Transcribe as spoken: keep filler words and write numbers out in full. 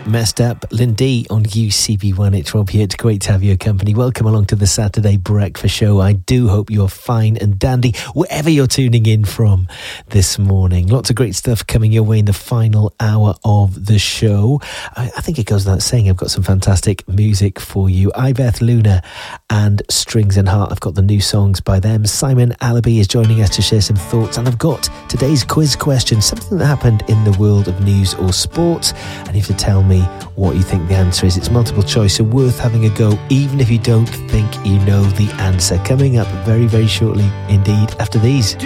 Messed Up, Lindy on U C B one. It's Rob here. It's great to have your company. Welcome along to the Saturday Breakfast Show. I do hope you're fine and dandy wherever you're tuning in from this morning. Lots of great stuff coming your way in the final hour of the show. I, I think it goes without saying I've got some fantastic music for you. Ibeth Luna and Strings and Heart. I've got the new songs by them. Simon Alabi is joining us to share some thoughts, and I've got today's quiz question, something that happened in the world of news or sport, and you have to tell me what you think the answer is. It's multiple choice, so worth having a go even if you don't think you know the answer. Coming up very very shortly indeed after these.